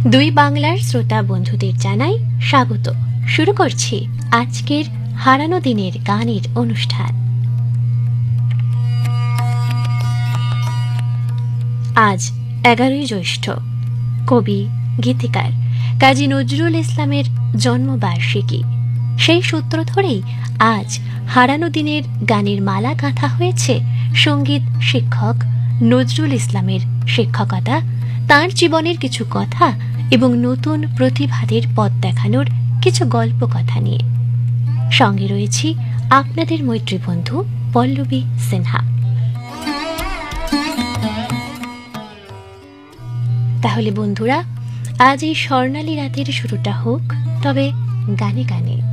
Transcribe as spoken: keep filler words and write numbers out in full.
দুই বাংলার শ্রোতা বন্ধুদের জানাই স্বাগত। শুরু করছি আজকের হারানো দিনের গানের অনুষ্ঠান। আজ এগারোই জ্যৈষ্ঠ, কবি গীতিকার কাজী নজরুল ইসলামের জন্মবার্ষিকী। সেই সূত্র ধরেই আজ হারানো দিনের গানের মালা গাঁথা হয়েছে সঙ্গীত শিক্ষক নজরুল ইসলামের শিক্ষকতা, তাঁর জীবনের কিছু কথা এবং নতুন প্রতিভাদের পথ দেখানোর কিছু গল্প কথা নিয়ে। সঙ্গে রয়েছি আপনাদের মৈত্রী বন্ধু পল্লবী সিনহা। তাহলে বন্ধুরা, আজ এই স্বর্ণালী রাতের শুরুটা হোক তবে গানে গানে।